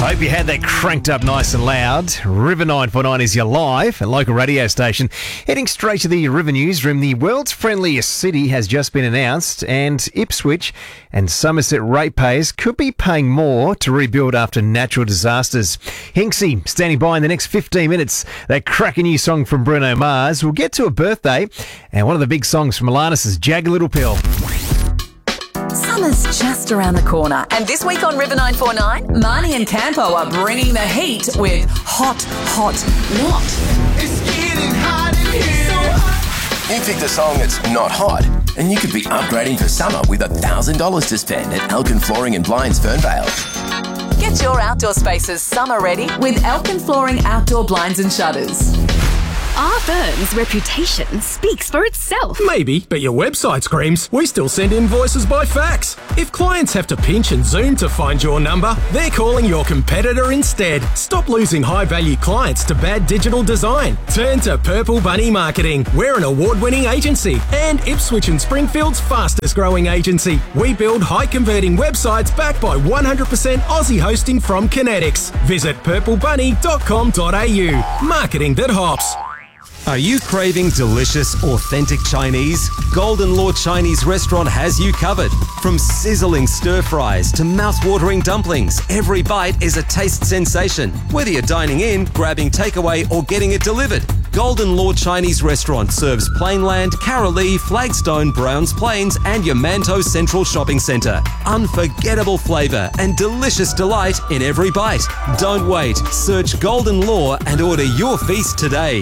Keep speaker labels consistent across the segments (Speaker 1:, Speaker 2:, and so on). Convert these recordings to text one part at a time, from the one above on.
Speaker 1: Hope you had that cranked up nice and loud. River 949 is your live and local radio station. Heading straight to the River Newsroom, the world's friendliest city has just been announced, and Ipswich and Somerset ratepayers could be paying more to rebuild after natural disasters. Hinksy standing by in the next 15 minutes. That cracking new song from Bruno Mars. We'll get to a birthday and one of the big songs from Alanis' Jagged Little Pill.
Speaker 2: Summer's just around the corner, and this week on River 949, Marnie and Campo are bringing the heat with Hot, Hot, What?
Speaker 3: It's getting hot in here. So hot.
Speaker 4: You picked a song that's not hot, and you could be upgrading for summer with $1,000 to spend at Elkin Flooring and Blinds Fernvale.
Speaker 2: Get your outdoor spaces summer ready with Elkin Flooring outdoor blinds and shutters.
Speaker 5: Our firm's reputation speaks for itself.
Speaker 6: Maybe, but your website screams. We still send invoices by fax. If clients have to pinch and zoom to find your number, they're calling your competitor instead. Stop losing high-value clients to bad digital design. Turn to Purple Bunny Marketing. We're an award-winning agency and Ipswich and Springfield's fastest-growing agency. We build high-converting websites backed by 100% Aussie hosting from Kinetics. Visit purplebunny.com.au. Marketing that hops.
Speaker 7: Are you craving delicious, authentic Chinese? Golden Law Chinese Restaurant has you covered. From sizzling stir-fries to mouth-watering dumplings, every bite is a taste sensation. Whether you're dining in, grabbing takeaway or getting it delivered, Golden Law Chinese Restaurant serves Plainland, Carolee, Flagstone, Browns Plains and Yamanto Central Shopping Centre. Unforgettable flavour and delicious delight in every bite. Don't wait. Search Golden Law and order your feast today.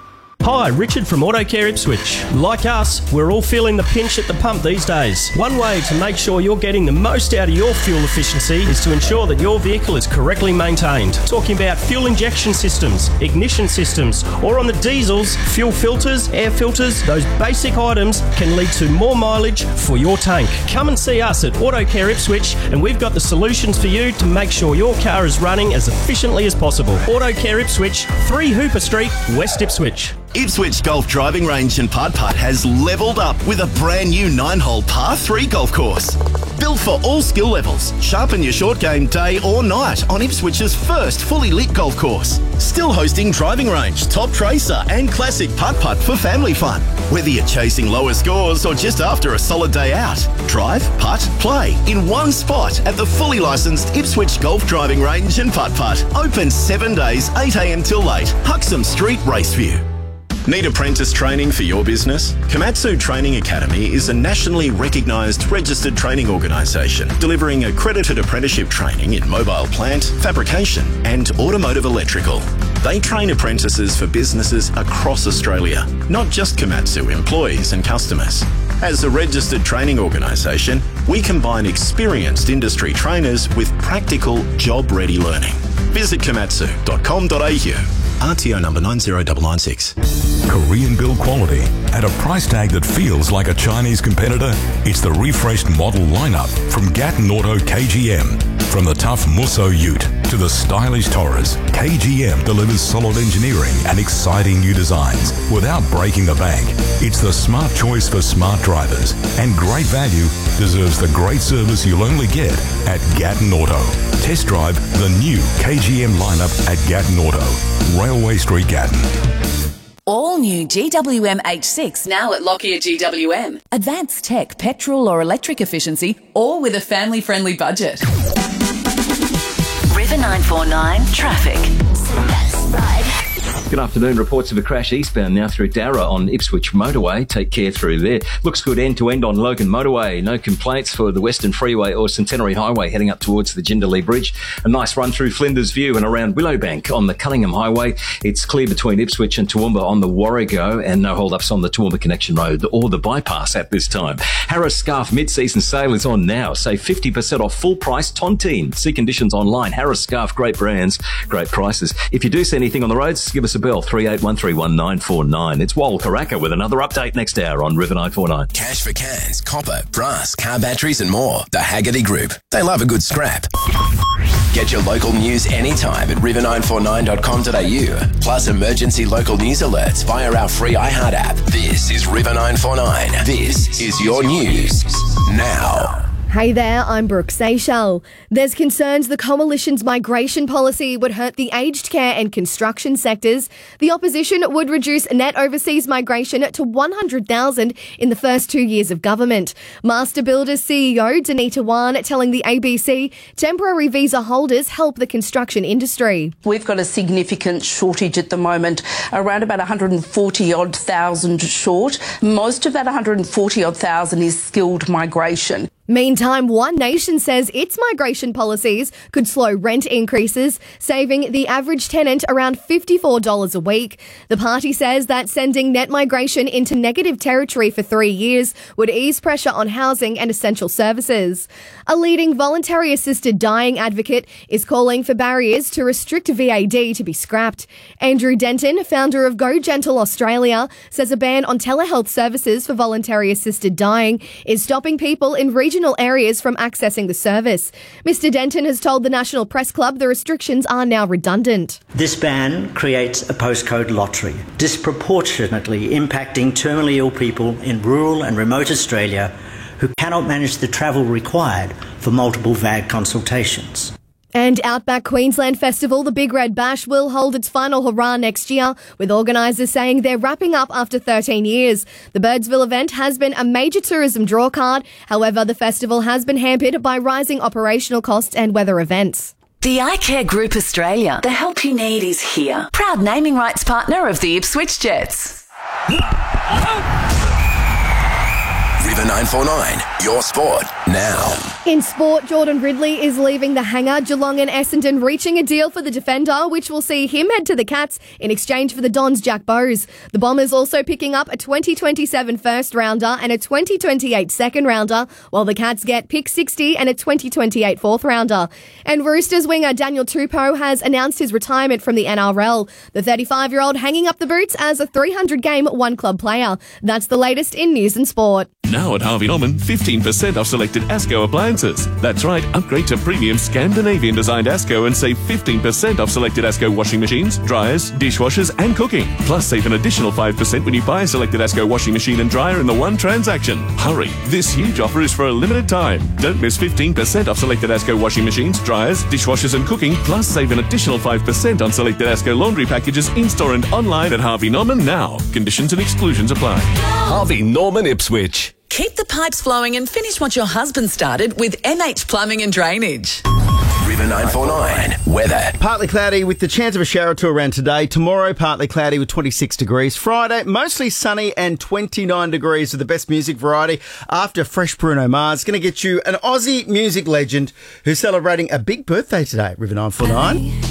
Speaker 8: Hi, Richard from AutoCare Ipswich. Like us, we're all feeling the pinch at the pump these days. One way to make sure you're getting the most out of your fuel efficiency is to ensure that your vehicle is correctly maintained. Talking about fuel injection systems, ignition systems, or on the diesels, fuel filters, air filters, those basic items can lead to more mileage for your tank. Come and see us at AutoCare Ipswich and we've got the solutions for you to make sure your car is running as efficiently as possible. AutoCare Ipswich, 3 Hooper Street, West Ipswich.
Speaker 9: Ipswich Golf Driving Range and Putt Putt has levelled up with a brand new 9-hole par 3 golf course. Built for all skill levels, sharpen your short game day or night on Ipswich's first fully lit golf course. Still hosting driving range, top tracer and classic putt putt for family fun. Whether you're chasing lower scores or just after a solid day out, drive, putt, play in one spot at the fully licensed Ipswich Golf Driving Range and Putt Putt. Open 7 days, 8 a.m. till late. Huxham Street, Raceview. Need apprentice training for your business? Komatsu Training Academy is a nationally recognised registered training organisation delivering accredited apprenticeship training in mobile plant, fabrication and automotive electrical. They train apprentices for businesses across Australia, not just Komatsu employees and customers. As a registered training organisation, we combine experienced industry trainers with practical, job-ready learning. Visit komatsu.com.au. RTO number 90996.
Speaker 10: Korean build quality at a price tag that feels like a Chinese competitor. It's the refreshed model lineup from Gatton Auto KGM. From the tough Musso Ute to the stylish Taurus, KGM delivers solid engineering and exciting new designs without breaking the bank. It's the smart choice for smart drivers, and great value deserves the great service you'll only get at Gatton Auto. Test drive the new KGM lineup at Gatton Auto, Railway Street, Gatton.
Speaker 2: All new GWM H6 now at Lockyer GWM. Advanced tech, petrol or electric efficiency, all with a family-friendly budget.
Speaker 11: River 949 traffic.
Speaker 12: Good afternoon. Reports of a crash eastbound now through Darra on Ipswich Motorway. Take care through there. Looks good end to end on Logan Motorway. No complaints for the Western Freeway or Centenary Highway heading up towards the Jindalee Bridge. A nice run through Flinders View and around Willowbank on the Cunningham Highway. It's clear between Ipswich and Toowoomba on the Warrego, and no hold-ups on the Toowoomba Connection Road or the bypass at this time. Harris Scarf mid-season sale is on now. Save 50% off full price Tontine. See conditions online. Harris Scarf, great brands, great prices. If you do see anything on the roads, give us a bell, 38131949. It's Wal Karaka with another update next hour on River 949.
Speaker 4: Cash for cans, copper, brass, car batteries and more. The Haggerty Group. They love a good scrap. Get your local news anytime at river949.com.au. Plus emergency local news alerts via our free iHeart app. This is River 949. This is your news now.
Speaker 13: Hey there, I'm Brooke Seychelles. There's concerns the Coalition's migration policy would hurt the aged care and construction sectors. The opposition would reduce net overseas migration to 100,000 in the first 2 years of government. Master Builders CEO Danita Wan telling the ABC temporary visa holders help the construction industry.
Speaker 14: We've got a significant shortage at the moment, around about 140-odd thousand short. Most of that 140-odd thousand is skilled migration.
Speaker 13: Meantime, One Nation says its migration policies could slow rent increases, saving the average tenant around $54 a week. The party says that sending net migration into negative territory for 3 years would ease pressure on housing and essential services. A leading voluntary assisted dying advocate is calling for barriers to restrict VAD to be scrapped. Andrew Denton, founder of Go Gentle Australia, says a ban on telehealth services for voluntary assisted dying is stopping people in regional areas from accessing the service. Mr. Denton has told the National Press Club the restrictions are now redundant.
Speaker 15: This ban creates a postcode lottery, disproportionately impacting terminally ill people in rural and remote Australia who cannot manage the travel required for multiple VAD consultations.
Speaker 13: And Outback Queensland Festival, the Big Red Bash, will hold its final hurrah next year, with organisers saying they're wrapping up after 13 years. The Birdsville event has been a major tourism drawcard. However, the festival has been hampered by rising operational costs and weather events.
Speaker 2: The iCare Group Australia. The help you need is here. Proud naming rights partner of the Ipswich Jets.
Speaker 4: River 949, your sport now.
Speaker 13: In sport, Jordan Ridley is leaving the hangar. Geelong and Essendon reaching a deal for the defender, which will see him head to the Cats in exchange for the Dons' Jack Bowes. The Bombers also picking up a 2027 first rounder and a 2028 second rounder, while the Cats get pick 60 and a 2028 fourth rounder. And Roosters winger Daniel Tupou has announced his retirement from the NRL. The 35-year-old hanging up the boots as a 300-game one-club player. That's the latest in news and sport.
Speaker 16: Now at Harvey Norman, 15% off selected ASCO appliances. That's right, upgrade to premium Scandinavian designed ASCO and save 15% off selected ASCO washing machines, dryers, dishwashers and cooking. Plus save an additional 5% when you buy a selected ASCO washing machine and dryer in the one transaction. Hurry, this huge offer is for a limited time. Don't miss 15% off selected ASCO washing machines, dryers, dishwashers and cooking. Plus save an additional 5% on selected ASCO laundry packages in-store and online at Harvey Norman now. Conditions and exclusions apply.
Speaker 17: Harvey Norman Ipswich.
Speaker 2: Keep the pipes flowing and finish what your husband started with MH Plumbing and Drainage.
Speaker 4: River 949, weather.
Speaker 18: Partly cloudy with the chance of a shower or two around today. Tomorrow, partly cloudy with 26 degrees. Friday, mostly sunny and 29 degrees with the best music variety. After Fresh Bruno Mars, going to get you an Aussie music legend who's celebrating a big birthday today. River 949.